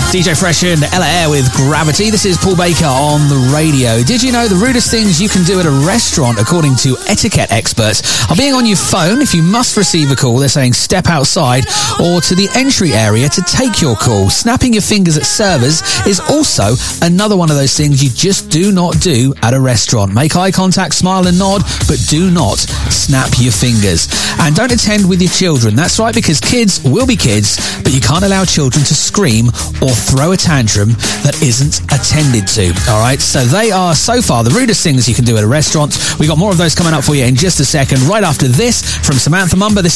DJ Fresh and Ella Air with Gravity. This is Paul Baker on the radio. Did you know the rudest things you can do at a restaurant, according to etiquette experts, are being on your phone if you must receive a call? They're saying step outside or to the entry area to take your call. Snapping your fingers at servers is also another one of those things you just do not do at a restaurant. Make eye contact, smile and nod, but do not snap your fingers. And don't attend with your children. That's right, because kids will be kids, but you can't allow children to scream or throw a tantrum that isn't attended to. All right, so they are so far the rudest things you can do at a restaurant. We got more of those coming up for you in just a second. Right after this, from Samantha Mumba, this